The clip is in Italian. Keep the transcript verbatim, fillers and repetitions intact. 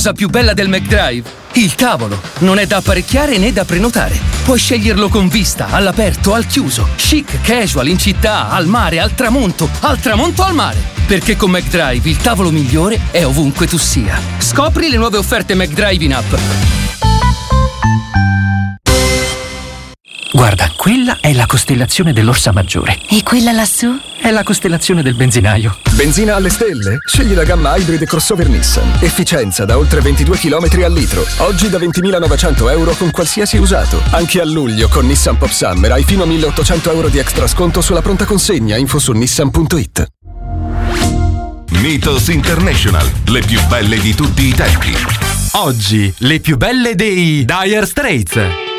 cosa più bella del McDrive? Il tavolo. Non è da apparecchiare né da prenotare. Puoi sceglierlo con vista, all'aperto, al chiuso, chic, casual, in città, al mare, al tramonto, al tramonto al mare. Perché con McDrive il tavolo migliore è ovunque tu sia. Scopri le nuove offerte McDrive in app. Guarda, quella è la costellazione dell'Orsa Maggiore. E quella lassù? È la costellazione del benzinaio. Benzina alle stelle? Scegli la gamma Hybrid crossover Nissan. Efficienza da oltre ventidue chilometri al litro. Oggi da ventimilanovecento euro con qualsiasi usato. Anche a luglio con Nissan Pop Summer hai fino a milleottocento euro di extra sconto sulla pronta consegna. Info su nissan punto it. Mythos International, le più belle di tutti i tempi. Oggi, le più belle dei Dire Straits.